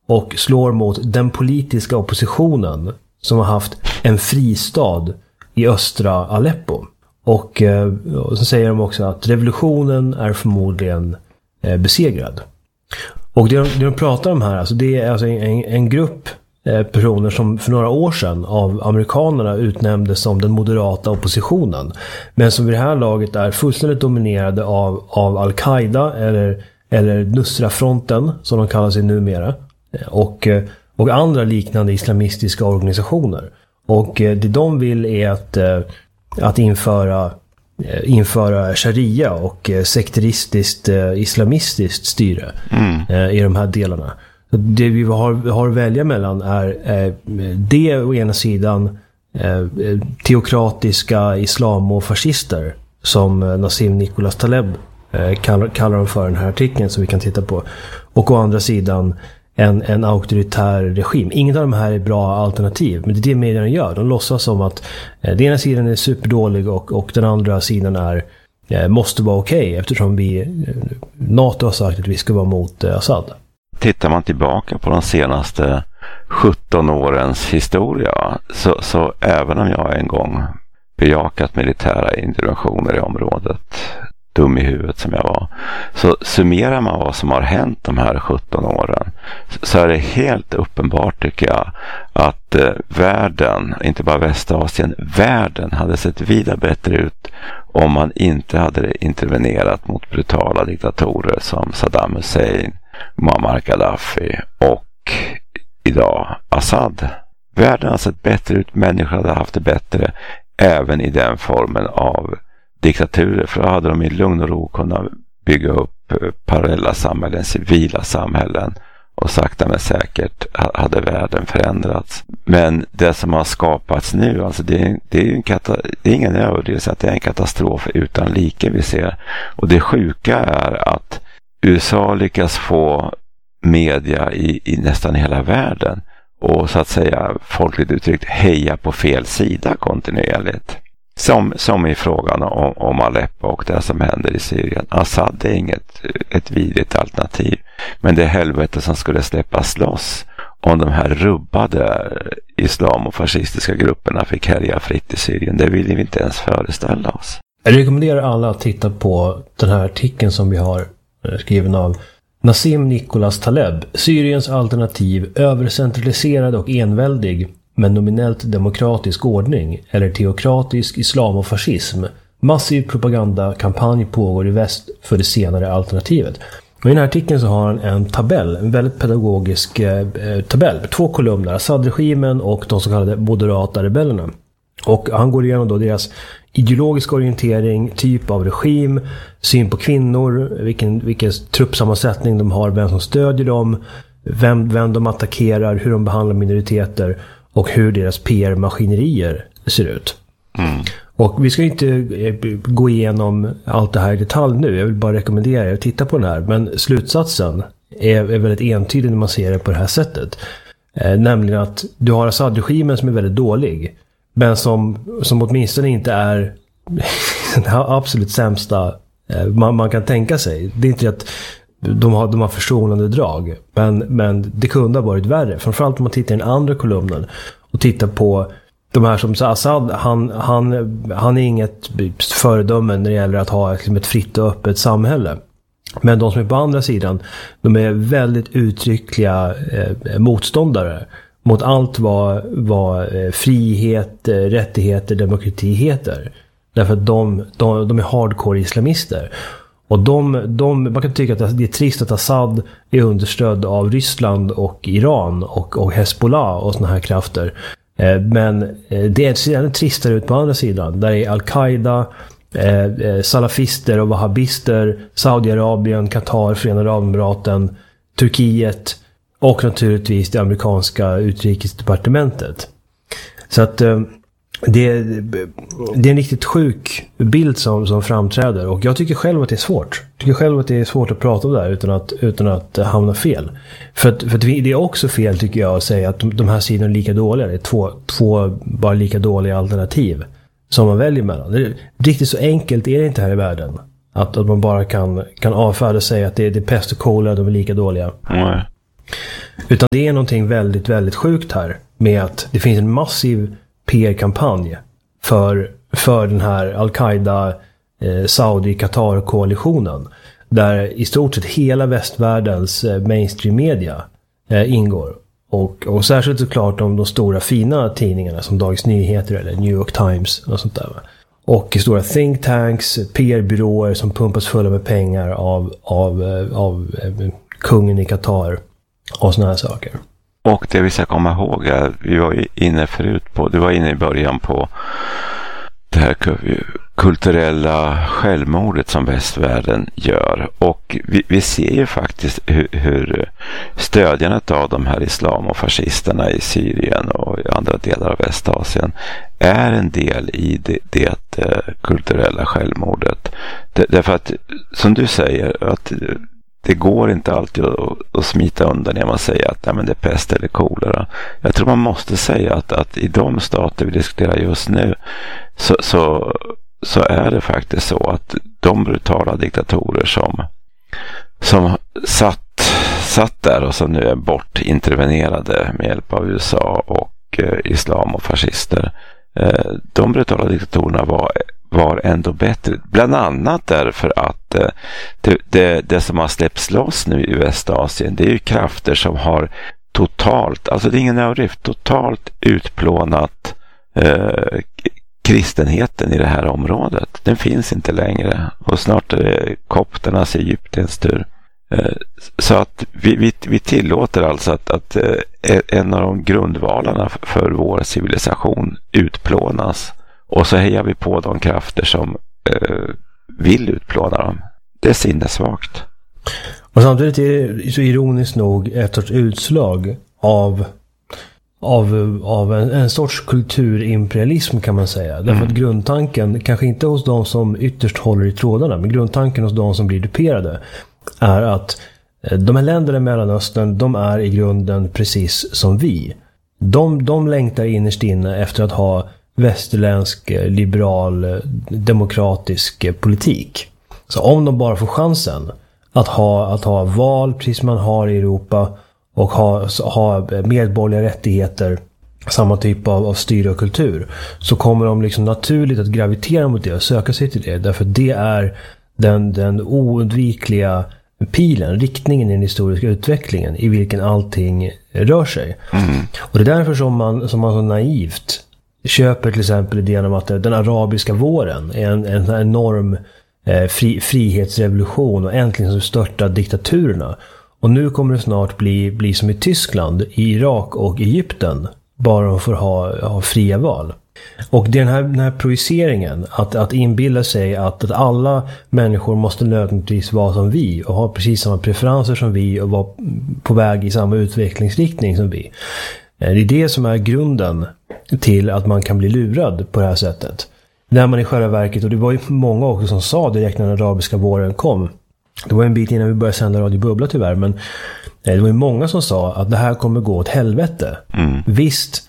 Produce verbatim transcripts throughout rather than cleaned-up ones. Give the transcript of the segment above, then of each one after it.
och slår mot den politiska oppositionen som har haft en fristad i östra Aleppo. Och, och så säger de också att revolutionen är förmodligen eh, besegrad. Och det de, det de pratar om här, alltså det är alltså en, en grupp eh, personer som för några år sedan av amerikanerna utnämndes som den moderata oppositionen. Men som vid det här laget är fullständigt dominerade av, av Al-Qaida eller, eller Nusra-fronten som de kallar sig numera. Och, och andra liknande islamistiska organisationer. Och det de vill är att, att införa, införa sharia och sekteristiskt islamistiskt styre mm. i de här delarna. Det vi har, har att välja mellan är det å ena sidan teokratiska islamofascister som Nassim Nicholas Taleb kallar, kallar dem för den här artikeln som vi kan titta på. Och å andra sidan En, en auktoritär regim. Inget av de här är bra alternativ. Men det är det medierna gör. De låtsas som att eh, den ena sidan är superdålig och, och den andra sidan är eh, måste vara okej. Okay, eftersom vi eh, NATO har sagt att vi ska vara mot eh, Assad. Tittar man tillbaka på de senaste sjutton årens historia så, så även om jag en gång bejakat militära interventioner i området, dum i huvudet som jag var, så summerar man vad som har hänt de här sjutton åren så är det helt uppenbart tycker jag att eh, världen, inte bara Västasien, världen hade sett vida bättre ut om man inte hade intervenerat mot brutala diktatorer som Saddam Hussein, Muammar Gaddafi och idag Assad. Världen har sett bättre ut, människor hade haft det bättre även i den formen av diktaturer, för då hade de i lugn och ro kunnat bygga upp parallella samhällen, civila samhällen och sakta men säkert hade världen förändrats. Men det som har skapats nu, alltså det, är, det, är, ju en kata- det är ingen överdrift att det är en katastrof utan like vi ser. Och det sjuka är att U S A lyckas få media i, i nästan hela världen och så att säga folkligt uttryckt heja på fel sida kontinuerligt. Som, som i frågan om, om Aleppo och det som händer i Syrien. Assad är inget ett vidrigt alternativ. Men det är helvete som skulle släppas loss om de här rubbade islam- och fascistiska grupperna fick härja fritt i Syrien. Det vill vi inte ens föreställa oss. Jag rekommenderar alla att titta på den här artikeln som vi har skriven av Nassim Nicholas Taleb. Syriens alternativ, övercentraliserad och enväldig men nominellt demokratisk ordning eller teokratisk islam och fascism. Massiv propagandakampanj pågår i väst för det senare alternativet. Och i den här artikeln så har han en tabell, en väldigt pedagogisk eh, tabell. Två kolumner, Assad-regimen och de så kallade moderata rebellerna. Och han går igenom då deras ideologisk orientering, typ av regim, syn på kvinnor, vilken, vilken truppsammansättning de har, vem som stödjer dem, vem, vem de attackerar, hur de behandlar minoriteter och hur deras P R-maskinerier ser ut. Mm. Och vi ska inte gå igenom allt det här i detalj nu. Jag vill bara rekommendera er att titta på den här. Men slutsatsen är, är väldigt entydig när man ser det på det här sättet. Eh, nämligen att du har Assad-regimen som är väldigt dålig. Men som, som åtminstone inte är den absolut sämsta eh, man, man kan tänka sig. Det är inte att de har, de har försonande drag. Men, men det kunde ha varit värre. Framförallt om man tittar i den andra kolumnen och tittar på de här som så Assad, han, han, han är inget föredöme när det gäller att ha liksom ett fritt och öppet samhälle. Men de som är på andra sidan, de är väldigt uttryckliga eh, motståndare mot allt vad, vad eh, frihet, eh, rättigheter, demokrati heter. Därför att de, de, de är hardcore islamister. Och de, de, man kan tycka att det är trist att Assad är understödd av Ryssland och Iran och, och Hezbollah och såna här krafter. Men det är tristare ut på andra sidan. Där är Al-Qaida, eh, salafister och wahhabister, Saudiarabien, Qatar, Förenade Arabemiraten, Turkiet och naturligtvis det amerikanska utrikesdepartementet. Så att eh, det, det är en riktigt sjuk bild som, som framträder. Och jag tycker själv att det är svårt. Jag tycker själv att det är svårt att prata om det här utan att, utan att hamna fel. För, att, för att det är också fel tycker jag att säga att de, de här sidorna är lika dåliga. Det är två, två bara lika dåliga alternativ som man väljer mellan. Det är, riktigt så enkelt är det inte här i världen. Att, att man bara kan, kan avfärda och säga att det, det är pest och kolera, de är lika dåliga. Mm. Utan det är någonting väldigt, väldigt sjukt här med att det finns en massiv P R-kampanj för, för den här Al-Qaida eh, Saudi-Qatar-koalitionen. Där i stort sett hela västvärldens eh, mainstream-media eh, ingår. Och, och särskilt såklart de, de stora fina tidningarna som Dagens Nyheter eller New York Times och sånt där. Och stora think tanks, P R-byråer som pumpas fulla med pengar av, av, av, av eh, kungen i Qatar och såna här saker. Och det vi ska komma ihåg är, vi var inne förut på, du var inne i början på det här kulturella självmordet som västvärlden gör. Och vi, vi ser ju faktiskt hur, hur stödjandet av de här islamofascisterna i Syrien och i andra delar av Västasien är en del i det, det uh, kulturella självmordet. Det, därför att, som du säger, att det går inte alltid att, att smita undan när man säger att nej, men det är pest eller kolera. Jag tror man måste säga att, att i de stater vi diskuterar just nu så, så, så är det faktiskt så att de brutala diktatorer som, som satt, satt där och som nu är bortintervenerade med hjälp av U S A och eh, islam och fascister, eh, de brutala diktatorerna var var ändå bättre. Bland annat därför att eh, det, det, det som har släppts loss nu i Västasien, det är ju krafter som har totalt, alltså det är ingen överdrift, totalt utplånat eh, kristenheten i det här området. Den finns inte längre och snart är det kopternas Egyptens tur. Eh, så att vi, vi, vi tillåter alltså att, att eh, en av de grundvalarna för vår civilisation utplånas. Och så hejar vi på de krafter som eh, vill utplåna dem. Det är sinnessvagt. Och samtidigt är det så ironiskt nog ett sorts utslag av, av, av en, en sorts kulturimperialism kan man säga. Därför mm. att grundtanken, kanske inte hos de som ytterst håller i trådarna, men grundtanken hos de som blir duperade är att de här länderna i Mellanöstern, de är i grunden precis som vi. De, de längtar innerst inne efter att ha västerländsk, liberal, demokratisk politik. Så om de bara får chansen att ha, att ha val precis som man har i Europa och ha, ha medborgerliga rättigheter, samma typ av, av styre och kultur, så kommer de liksom naturligt att gravitera mot det och söka sig till det. Därför det är den, den oundvikliga pilen, riktningen i den historiska utvecklingen i vilken allting rör sig. Mm. Och det är därför som man, som man så naivt köper till exempel idén om att den arabiska våren är en, en enorm eh, fri, frihetsrevolution och äntligen så störtar diktaturerna. Och nu kommer det snart bli, bli som i Tyskland, i Irak och Egypten, bara de får ha, ha fria val. Och det är den här, den här projiceringen, att, att inbilla sig att, att alla människor måste nödvändigtvis vara som vi och ha precis samma preferenser som vi och vara på väg i samma utvecklingsriktning som vi. Det är det som är grunden till att man kan bli lurad på det här sättet. När man i själva verket, och det var ju många också som sa direkt när den arabiska våren kom, det var en bit innan vi började sända Radio Bubbla tyvärr, men det var ju många som sa att det här kommer gå åt helvete. Mm. Visst,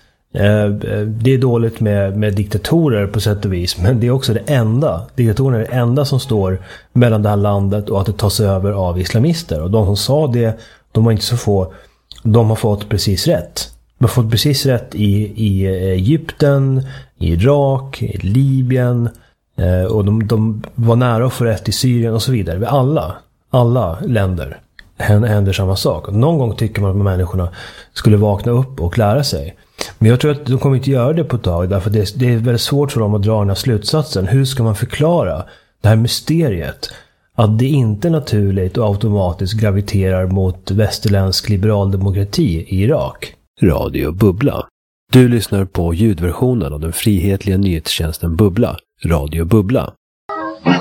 det är dåligt med, med diktatorer på sätt och vis, men det är också det enda, diktatorerna är det enda som står mellan det här landet och att det tas över av islamister. Och de som sa det, de har inte så få, de har fått precis rätt. De har fått precis rätt i, i Egypten, i Irak, i Libyen, eh, och de, de var nära att få rätt i Syrien och så vidare. Vid alla, alla länder händer samma sak. Och någon gång tycker man att människorna skulle vakna upp och lära sig. Men jag tror att de kommer inte göra det på ett tag, därför det, det är väldigt svårt för dem att dra den här slutsatsen. Hur ska man förklara det här mysteriet? Att det inte naturligt och automatiskt graviterar mot västerländsk liberaldemokrati i Irak. Radio Bubbla. Du lyssnar på ljudversionen av den frihetliga nyhetstjänsten Bubbla, Radio Bubbla.